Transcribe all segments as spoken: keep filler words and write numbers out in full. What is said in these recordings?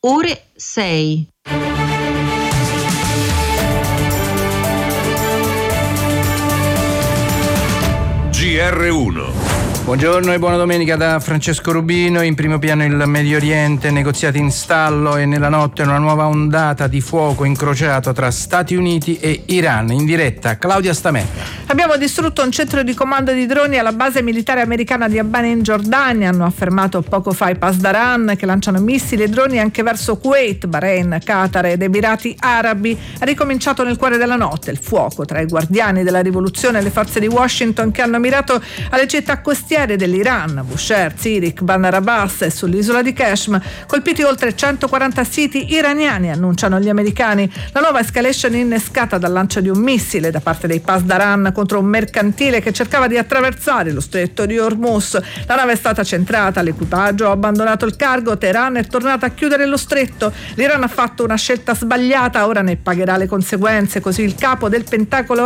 ore sei. G R uno. Buongiorno e buona domenica da Francesco Rubino. In primo piano il Medio Oriente, negoziati in stallo e nella notte una nuova ondata di fuoco incrociato tra Stati Uniti e Iran. In diretta Claudia Stametta. Abbiamo distrutto un centro di comando di droni alla base militare americana di Abana in Giordania. Hanno affermato poco fa i Pasdaran, che lanciano missili e droni anche verso Kuwait, Bahrain, Qatar ed Emirati Arabi. È ricominciato nel cuore della notte il fuoco tra i guardiani della rivoluzione e le forze di Washington, che hanno mirato alle città costiere dell'Iran, Bushehr, Sirik, Bandar Abbas e sull'isola di Kashmir, colpiti oltre centoquaranta siti iraniani, annunciano gli americani. La nuova escalation innescata dal lancio di un missile da parte dei Pasdaran contro un mercantile che cercava di attraversare lo stretto di Hormuz. La nave è stata centrata, l'equipaggio ha abbandonato il cargo, Teheran è tornata a chiudere lo stretto. L'Iran ha fatto una scelta sbagliata, ora ne pagherà le conseguenze, così il capo del Pentagono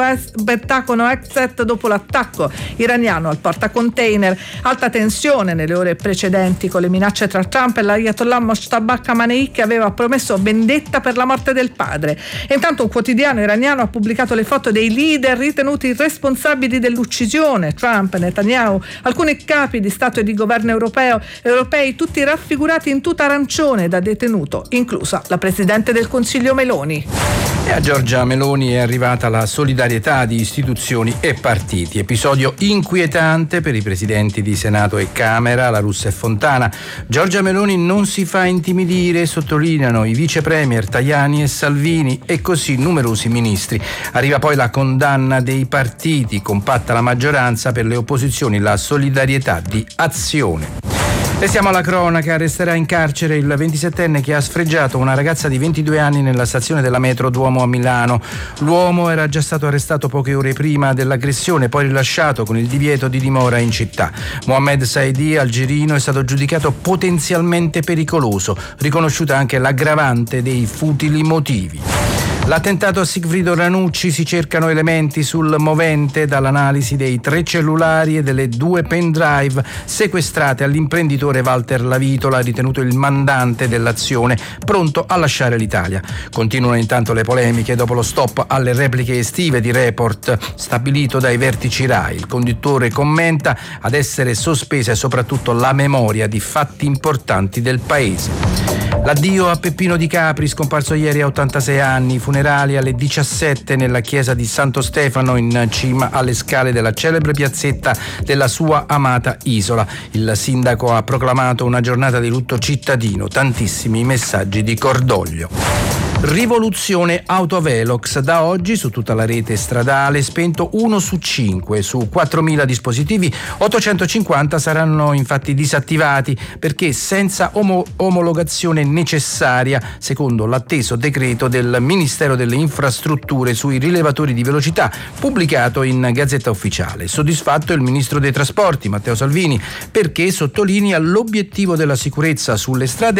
Exet dopo l'attacco iraniano al portacontainer. Alta tensione nelle ore precedenti con le minacce tra Trump e l'Ayatollah Mojtaba Khamenei, che aveva promesso vendetta per la morte del padre. E intanto un quotidiano iraniano ha pubblicato le foto dei leader ritenuti responsabili dell'uccisione: Trump, Netanyahu, alcuni capi di Stato e di governo europeo, europei, tutti raffigurati in tuta arancione da detenuto, inclusa la Presidente del Consiglio Meloni. E a Giorgia Meloni è arrivata la solidarietà di istituzioni e partiti. Episodio inquietante per i presidenti di Senato e Camera, La Russa e Fontana. Giorgia Meloni non si fa intimidire, sottolineano i vice premier Tajani e Salvini, e così numerosi ministri. Arriva poi la condanna dei partiti, compatta la maggioranza, per le opposizioni la solidarietà di Azione. Restiamo alla cronaca. Resterà in carcere il ventisettenne che ha sfregiato una ragazza di ventidue anni nella stazione della metro Duomo a Milano. L'uomo era già stato arrestato poche ore prima dell'aggressione, poi rilasciato con il divieto di dimora in città. Mohamed Saidi, algerino, è stato giudicato potenzialmente pericoloso, riconosciuta anche l'aggravante dei futili motivi. L'attentato a Sigfrido Ranucci, si cercano elementi sul movente dall'analisi dei tre cellulari e delle due pendrive sequestrate all'imprenditore Walter Lavitola, ritenuto il mandante dell'azione, pronto a lasciare l'Italia. Continuano intanto le polemiche dopo lo stop alle repliche estive di Report stabilito dai vertici RAI. Il conduttore commenta: ad essere sospesa è soprattutto la memoria di fatti importanti del paese. L'addio a Peppino Di Capri, scomparso ieri a ottantasei anni, funerali alle diciassette nella chiesa di Santo Stefano in cima alle scale della celebre piazzetta della sua amata isola. Il sindaco ha proclamato una giornata di lutto cittadino, tantissimi messaggi di cordoglio. Rivoluzione Autovelox, da oggi su tutta la rete stradale spento uno su cinque. Su quattromila dispositivi ottocentocinquanta saranno infatti disattivati perché senza omo- omologazione necessaria, secondo l'atteso decreto del Ministero delle Infrastrutture sui rilevatori di velocità pubblicato in Gazzetta Ufficiale. Soddisfatto il ministro dei Trasporti Matteo Salvini, perché sottolinea l'obiettivo della sicurezza sulle strade